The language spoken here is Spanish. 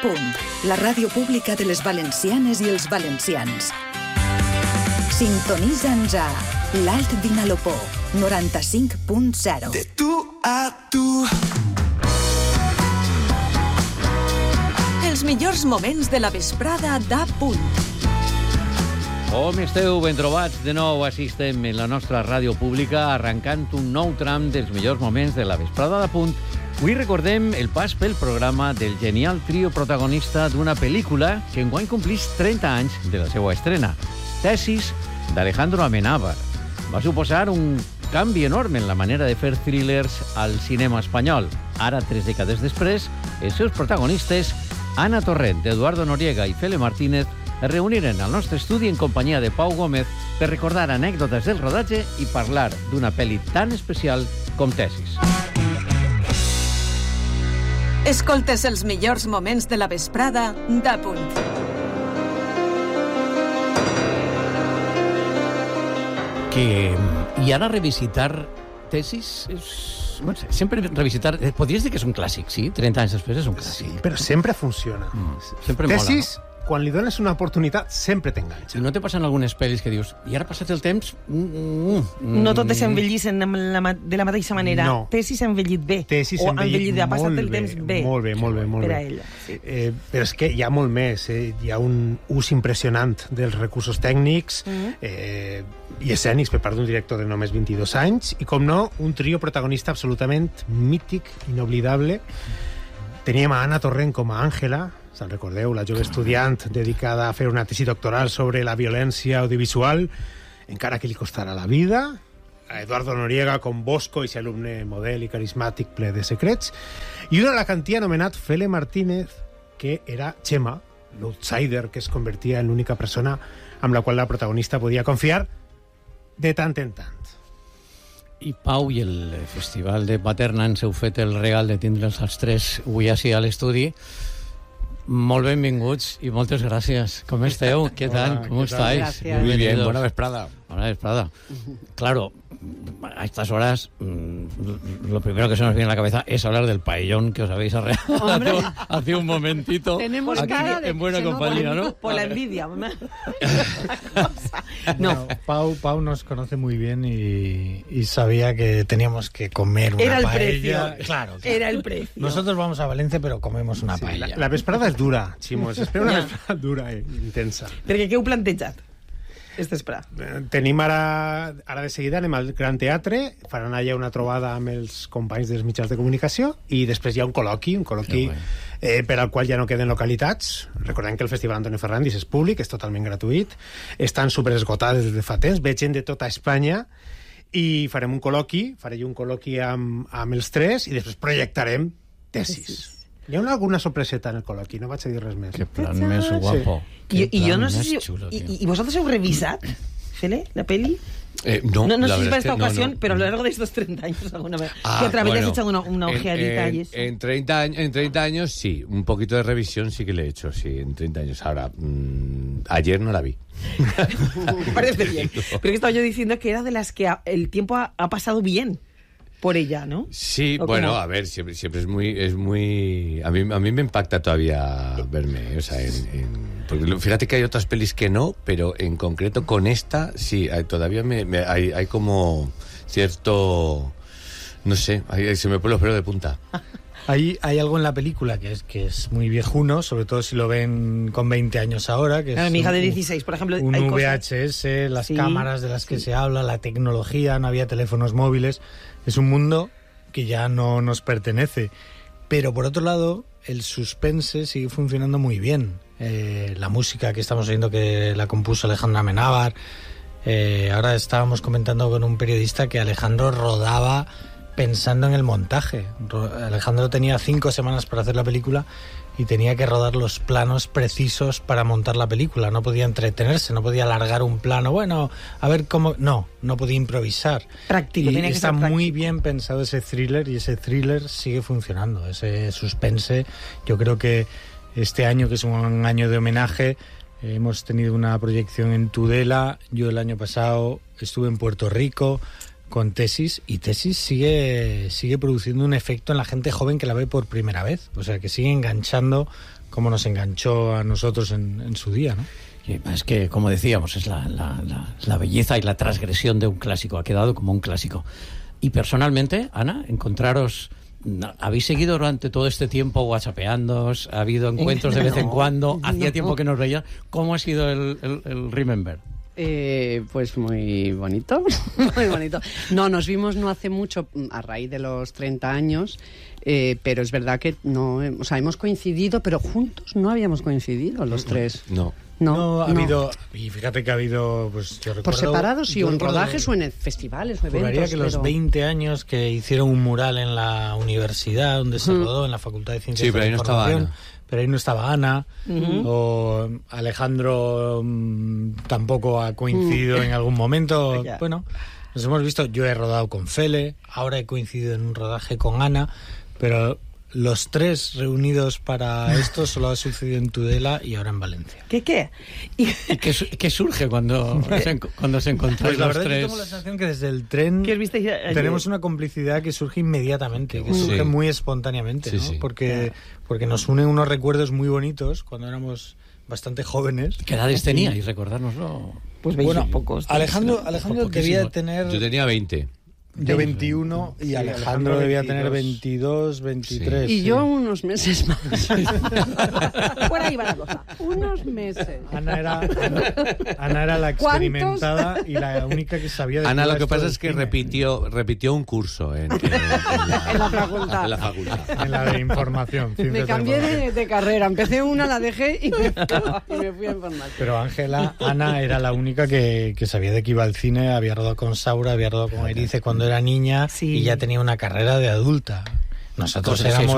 Punt, la ràdio pública de les valencianes i els valencians. Sintonitza'ns a l'Alt Vinalopó, 95.0. De tu a tu. Els millors moments de la vesprada d'A Punt. Com esteu? Ben trobats de nou. Així estem en la nostra ràdio pública arrencant un nou tram dels millors moments de la vesprada d'A Punt. Avui recordem el pas pel programa del genial trio protagonista d'una pel·lícula que enguany complís 30 anys de la seva estrena. Tesis, d'Alejandro Amenábar. Va suposar un canvi enorme en la manera de fer thrillers al cinema espanyol. Ara, 3 dècades després, els seus protagonistes, Ana Torrent, Eduardo Noriega i Fele Martínez, es reuniren al nostre estudi en companyia de Pau Gómez per recordar anècdotes del rodatge i parlar d'una pel·li tan especial com Tesis. Escoltes els millors moments de la vesprada d'A Punt. I ara revisitar Tesis és... Bueno, sempre revisitar... Podries dir que és un clàssic, sí? 30 anys després és un clàssic. Sí, però sempre funciona. Sempre Tesis, mola, no? Quan li dones una oportunitat, sempre t'enganxa. I no te passen algunes pel·lis que dius i ara passat el temps... No totes s'envellissen de la mateixa manera. No. Tesis s'ha envellit bé. Tesis o s'ha envellit ha passat el bé, temps bé. Molt bé. Per a ella, sí. Però és que hi ha molt més. Hi ha un ús impressionant dels recursos tècnics i escènics per part d'un director de només 22 anys i, com no, un trio protagonista absolutament mític, inoblidable. Teníem a Ana Torrent com a Àngela, se'n recordeu, la jove estudiant dedicada a fer una tesi doctoral sobre la violència audiovisual, encara que li costarà la vida. A Eduardo Noriega com Bosco, i alumne model i carismàtic ple de secrets. I un alacantí anomenat Fele Martínez, que era Chema, l'outsider que es convertia en l'única persona amb la qual la protagonista podia confiar de tant en tant. I Pau i el Festival de Paterna ens heu fet el regal de tindre'ls els tres avui així a l'estudi. Molt benvinguts i moltes gràcies. Com esteu? ¿Qué tal? ¿Cómo estáis? Muy bien, buena vesprada. Buena vesprada. Claro, a estas horas lo primero que se nos viene a la cabeza es hablar del paellón que os habéis arreglado hace un momentito. Tenemos aquí cara de en buena compañía, ¿no? Por la envidia. No, Pau nos conoce muy bien y sabía que teníamos que comer una paella. Era el precio. Claro. Era el precio. Nosotros vamos a Valencia, pero comemos una paella. La vesprada és dura, Ximo. S'espera una vesprada dura i intensa. Perquè què heu plantejat? Tenim ara de seguida anem al Gran Teatre, faran allà una trobada amb els companys dels mitjans de comunicació i després hi ha un col·loqui per al qual ja no queden localitats. Recordem que el Festival Antonio Ferrandis és públic, és totalment gratuït, estan superesgotades des de fa temps, ve gent de tota Espanya i farem un col·loqui amb els tres i després projectarem Tesis. Hi ha alguna sorpreseta en el col·loqui, no vaig a dir res més. Que plan més guapo. I jo no sé si... I vosaltres heu revisat, Fele, la peli? No sé si para esta ocasión, pero a lo largo de estos 30 años alguna vez. Que otra vez has echado una ojeadita y eso. En 30 años sí, un poquito de revisión sí que le he hecho, sí, en 30 años. Ahora, ayer no la vi. Me parece bien. Pero que estaba yo diciendo que era de las que el tiempo ha pasado bien por ella, ¿no? Sí, bueno, a ver, siempre es muy... A mí me impacta todavía verme, o sea, porque fíjate que hay otras pelis que no, pero en concreto con esta, sí, todavía hay como cierto... No sé, se me pone los pelos de punta. Hay algo en la película que es muy viejuno, sobre todo si lo ven con 20 años ahora. Que es mi hija de 16, por ejemplo. Un hay VHS, las cámaras de las que se habla, la tecnología, no había teléfonos móviles. Es un mundo que ya no nos pertenece. Pero por otro lado, el suspense sigue funcionando muy bien. La música que estamos oyendo que la compuso Alejandro Amenábar. Ahora estábamos comentando con un periodista que Alejandro rodaba pensando en el montaje. Alejandro tenía 5 semanas para hacer la película y tenía que rodar los planos precisos para montar la película. No podía entretenerse, no podía alargar un plano. Bueno, a ver cómo... No podía improvisar. Práctico, y tiene que está ser muy bien pensado ese thriller y ese thriller sigue funcionando. Ese suspense, yo creo que este año, que es un año de homenaje, hemos tenido una proyección en Tudela. Yo el año pasado estuve en Puerto Rico con Tesis, y Tesis sigue produciendo un efecto en la gente joven que la ve por primera vez. O sea, que sigue enganchando como nos enganchó a nosotros en su día, ¿no? Es que, como decíamos, es la belleza y la transgresión de un clásico. Ha quedado como un clásico. Y personalmente, Ana, ¿habéis seguido durante todo este tiempo whatsappeándoos? ¿Ha habido encuentros de vez en cuando? Hacía tiempo que nos veía. ¿Cómo ha sido el Remember? Pues muy bonito, muy bonito. No, nos vimos no hace mucho, a raíz de los 30 años, pero es verdad que no, o sea, hemos coincidido, pero juntos no habíamos coincidido los tres. No, ha habido, y fíjate que ha habido, pues yo recuerdo... Por separados, sí, o en rodajes o en festivales o eventos. Juraría que los 20 años que hicieron un mural en la universidad, donde se rodó, en la Facultad de Ciencias de la Información... Pero ahí no estaba Ana, o Alejandro tampoco ha coincidido en algún momento. Bueno, nos hemos visto, yo he rodado con Fele, ahora he coincidido en un rodaje con Ana, pero los tres reunidos para esto solo ha sucedido en Tudela y ahora en Valencia. ¿Qué? ¿Y qué surge cuando se encontráis pues la los verdad tres? Yo tengo la sensación que desde el tren tenemos una complicidad que surge inmediatamente, que surge muy espontáneamente, ¿no? Sí. Porque nos unen unos recuerdos muy bonitos cuando éramos bastante jóvenes. ¿Qué edades teníais? Recordárnoslo. Pues 20 y pocos. Alejandro debía tener... Yo tenía 20. Yo 21 y Alejandro debía tener 22, 23. Y yo unos meses más. Por ahí va la cosa. Unos meses. Ana era la experimentada y la única que sabía de Ana, todo lo que esto pasa del es que cine. repitió un curso en la facultad. En la facultad. En la de información. Me cambié de carrera. Empecé una, la dejé y me fui a información. Pero Ana era la única que sabía de que iba al cine, había rodado con Saura, había rodado con Erice cuando era niña y ya tenía una carrera de adulta. Nosotros éramos